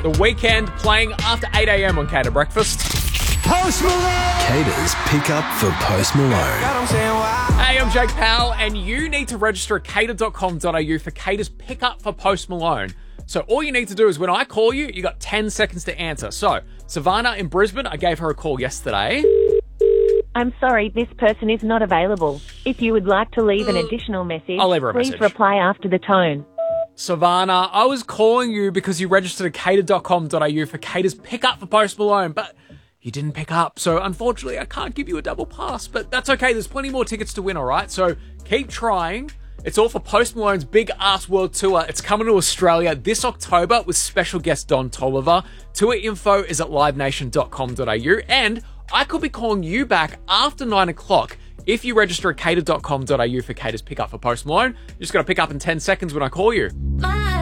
The Weekend playing after 8 a.m. on Cater Breakfast. Post Malone! Cater's pick up for Post Malone. Hey, I'm Jake Powell, and you need to register at cater.com.au for Cater's pickup for Post Malone. So all you need to do is when I call you, you got 10 seconds to answer. So, Savannah in Brisbane, I gave her a call yesterday. I'm sorry, this person is not available. If you would like to leave an additional message, I'll leave her a please message. reply after the tone. Savannah, I was calling you because you registered at cater.com.au for Cater's pickup for Post Malone, but you didn't pick up. So unfortunately, I can't give you a double pass, but that's okay. There's plenty more tickets to win, all right? So keep trying. It's all for Post Malone's Big Ass World Tour. It's coming to Australia this October with special guest Don Toliver. Tour info is at livenation.com.au, and I could be calling you back after 9 o'clock if you register at cater.com.au for Cater's pickup for Post Malone. You just got to pick up in 10 seconds when I call you.